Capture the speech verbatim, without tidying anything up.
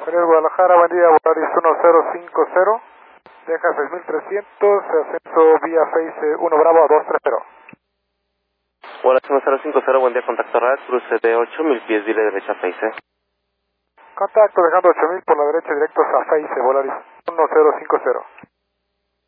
Volaris Guadalajara, buen día, Volaris uno cero cinco cero, deja seis mil trescientos, ascenso vía Face uno Bravo dos tres cero. Volaris uno cero cinco cero, buen día, contacto R A D, cruce de ocho mil pies, dile derecha Face. Contacto dejando ocho mil por la derecha directos a Face, Volaris uno cero cinco cero.